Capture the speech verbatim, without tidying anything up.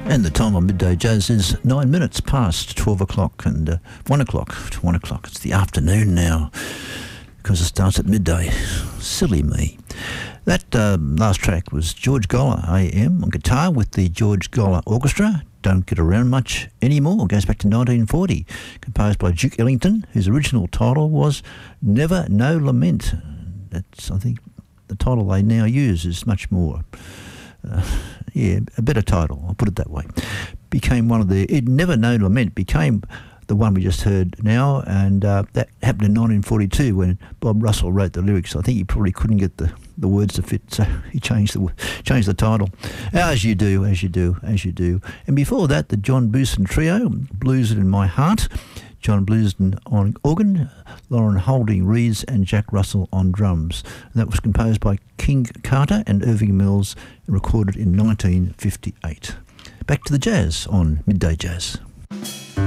And the time on Midday Jazz is nine minutes past twelve o'clock and uh, one o'clock to one o'clock. It's the afternoon now because it starts at midday. Silly me. That uh, last track was George Goller, A M, on guitar with the George Goller Orchestra. Don't get around much anymore. It goes back to nineteen forty. Composed by Duke Ellington, whose original title was Never No Lament. That's, I think, the title they now use is much more... Uh, yeah, a better title, I'll put it that way. Became one of the... It Never No Lament became the one we just heard now, and uh, that happened in nineteen forty-two when Bob Russell wrote the lyrics. I think he probably couldn't get the, the words to fit, so he changed the changed the title. As you do, as you do, as you do. And before that, the John Booson Trio, Blues It In My Heart. John Bluesden on organ, Lauren Holding reeds, and Jack Russell on drums. And that was composed by King Carter and Irving Mills and recorded in nineteen fifty-eight. Back to the jazz on Midday Jazz.